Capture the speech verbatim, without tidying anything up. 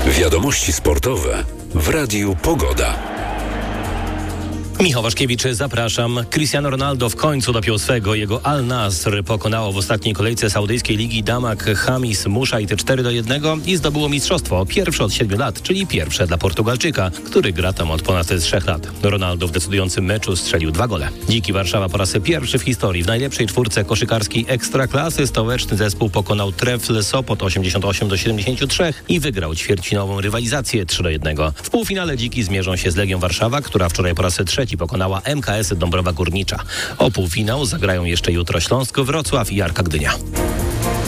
Wiadomości sportowe w Radiu Pogoda. Michał Waszkiewicz, zapraszam. Cristiano Ronaldo w końcu dopiął swego. Jego Al Nasr pokonało w ostatniej kolejce saudyjskiej ligi Damak Hamis Muszajt cztery do jednego i zdobyło mistrzostwo. Pierwsze od siedmiu lat, czyli pierwsze dla Portugalczyka, który gra tam od ponad trzech lat. Ronaldo w decydującym meczu strzelił dwa gole. Dziki Warszawa po raz pierwszy w historii w najlepszej czwórce koszykarskiej Ekstraklasy stołeczny zespół pokonał Trefl Sopot osiemdziesiąt osiem do siedemdziesięciu trzech i wygrał ćwierćfinałową rywalizację trzy do jednego. W półfinale Dziki zmierzą się z Legią Warszawa, która wczoraj po raz trzeci pokonała M K S Dąbrowa Górnicza. O półfinał zagrają jeszcze jutro Śląsk, Wrocław i Arka Gdynia.